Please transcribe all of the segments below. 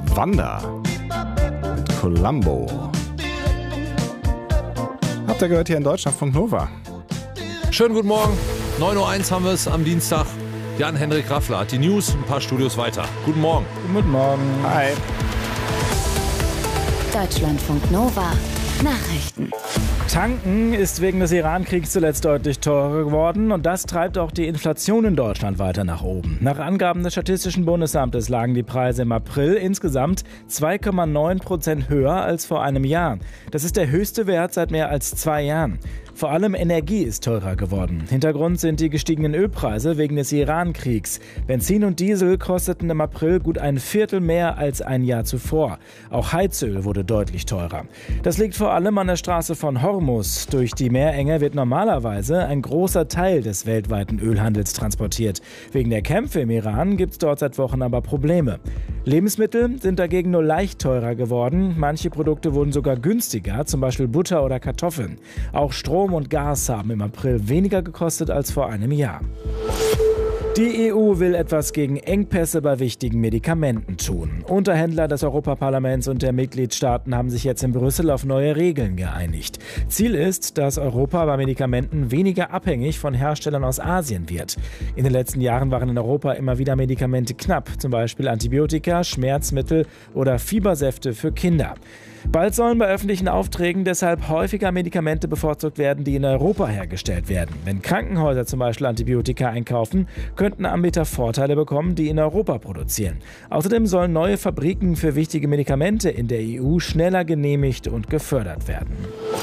Wanda mit Columbo. Habt ihr gehört hier in Deutschlandfunk Nova? Schönen guten Morgen. 9:01 Uhr haben wir es am Dienstag. Jan-Henrik Raffler hat die News, ein paar Studios weiter. Guten Morgen. Guten Morgen. Hi. Deutschlandfunk Nova. Nachrichten. Tanken ist wegen des Iran-Kriegs zuletzt deutlich teurer geworden und das treibt auch die Inflation in Deutschland weiter nach oben. Nach Angaben des Statistischen Bundesamtes lagen die Preise im April insgesamt 2,9% höher als vor einem Jahr. Das ist der höchste Wert seit mehr als 2 Jahren. Vor allem Energie ist teurer geworden. Hintergrund sind die gestiegenen Ölpreise wegen des Iran-Kriegs. Benzin und Diesel kosteten im April gut ein Viertel mehr als ein Jahr zuvor. Auch Heizöl wurde deutlich teurer. Das liegt vor allem an der Straße von Hormuz. Durch die Meerenge wird normalerweise ein großer Teil des weltweiten Ölhandels transportiert. Wegen der Kämpfe im Iran gibt es dort seit Wochen aber Probleme. Lebensmittel sind dagegen nur leicht teurer geworden. Manche Produkte wurden sogar günstiger, zum Beispiel Butter oder Kartoffeln. Auch Strom und Gas haben im April weniger gekostet als vor einem Jahr. Die EU will etwas gegen Engpässe bei wichtigen Medikamenten tun. Unterhändler des Europaparlaments und der Mitgliedstaaten haben sich jetzt in Brüssel auf neue Regeln geeinigt. Ziel ist, dass Europa bei Medikamenten weniger abhängig von Herstellern aus Asien wird. In den letzten Jahren waren in Europa immer wieder Medikamente knapp, zum Beispiel Antibiotika, Schmerzmittel oder Fiebersäfte für Kinder. Bald sollen bei öffentlichen Aufträgen deshalb häufiger Medikamente bevorzugt werden, die in Europa hergestellt werden. Wenn Krankenhäuser zum Beispiel Antibiotika einkaufen, könnten Anbieter Vorteile bekommen, die in Europa produzieren. Außerdem sollen neue Fabriken für wichtige Medikamente in der EU schneller genehmigt und gefördert werden.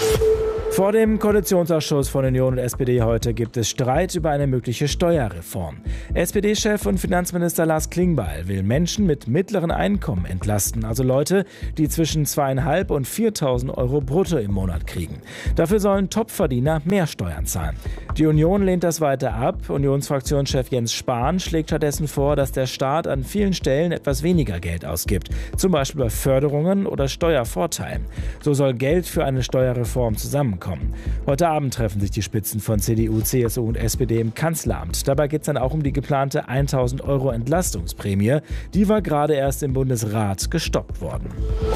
Vor dem Koalitionsausschuss von Union und SPD heute gibt es Streit über eine mögliche Steuerreform. SPD-Chef und Finanzminister Lars Klingbeil will Menschen mit mittleren Einkommen entlasten, also Leute, die zwischen 2.500 und 4.000 Euro brutto im Monat kriegen. Dafür sollen Topverdiener mehr Steuern zahlen. Die Union lehnt das weiter ab. Unionsfraktionschef Jens Spahn schlägt stattdessen vor, dass der Staat an vielen Stellen etwas weniger Geld ausgibt, zum Beispiel bei Förderungen oder Steuervorteilen. So soll Geld für eine Steuerreform zusammenkommen. Heute Abend treffen sich die Spitzen von CDU, CSU und SPD im Kanzleramt. Dabei geht es dann auch um die geplante 1.000 Euro Entlastungsprämie. Die war gerade erst im Bundesrat gestoppt worden.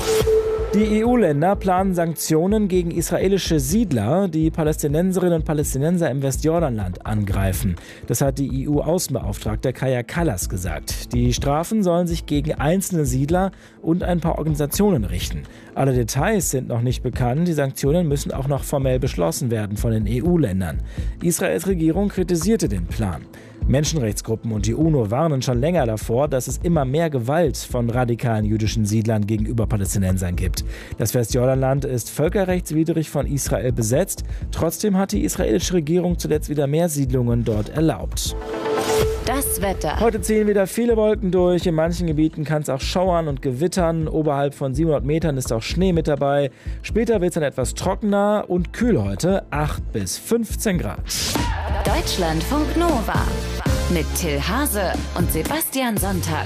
Die EU-Länder planen Sanktionen gegen israelische Siedler, die Palästinenserinnen und Palästinenser im Westjordanland angreifen. Das hat die EU-Außenbeauftragte Kaja Kallas gesagt. Die Strafen sollen sich gegen einzelne Siedler und ein paar Organisationen richten. Alle Details sind noch nicht bekannt. Die Sanktionen müssen auch noch formell beschlossen werden von den EU-Ländern. Israels Regierung kritisierte den Plan. Menschenrechtsgruppen und die UNO warnen schon länger davor, dass es immer mehr Gewalt von radikalen jüdischen Siedlern gegenüber Palästinensern gibt. Das Westjordanland ist völkerrechtswidrig von Israel besetzt. Trotzdem hat die israelische Regierung zuletzt wieder mehr Siedlungen dort erlaubt. Das Wetter. Heute ziehen wieder viele Wolken durch. In manchen Gebieten kann es auch schauern und gewittern. Oberhalb von 700 Metern ist auch Schnee mit dabei. Später wird es dann etwas trockener und kühl heute. 8 bis 15 Grad. Deutschlandfunk Nova. Mit Till Hase und Sebastian Sonntag.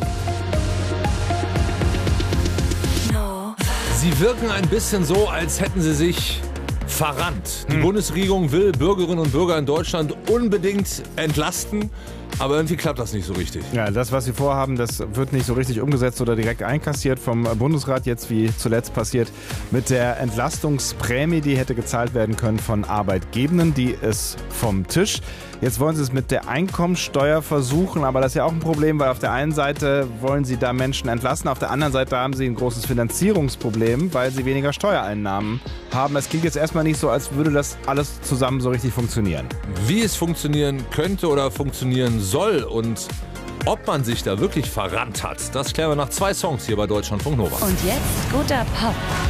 Sie wirken ein bisschen so, als hätten sie sich verrannt. Die Bundesregierung will Bürgerinnen und Bürger in Deutschland unbedingt entlasten. Aber irgendwie klappt das nicht so richtig. Ja, das, was sie vorhaben, das wird nicht so richtig umgesetzt oder direkt einkassiert vom Bundesrat. Jetzt, wie zuletzt passiert, mit der Entlastungsprämie, die hätte gezahlt werden können von Arbeitgebenden. Die ist vom Tisch. Jetzt wollen sie es mit der Einkommensteuer versuchen, aber das ist ja auch ein Problem, weil auf der einen Seite wollen sie da Menschen entlasten, auf der anderen Seite haben sie ein großes Finanzierungsproblem, weil sie weniger Steuereinnahmen haben. Es klingt jetzt erstmal nicht so, als würde das alles zusammen so richtig funktionieren. Wie es funktionieren könnte oder funktionieren soll und ob man sich da wirklich verrannt hat, das klären wir nach 2 Songs hier bei Deutschlandfunk Nova. Und jetzt guter Pop.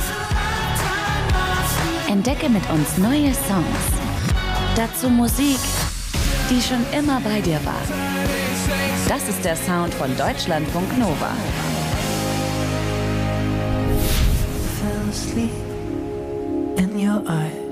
Entdecke mit uns neue Songs. Dazu Musik, die schon immer bei dir war. Das ist der Sound von Deutschlandfunk Nova. Fell asleep in your eyes.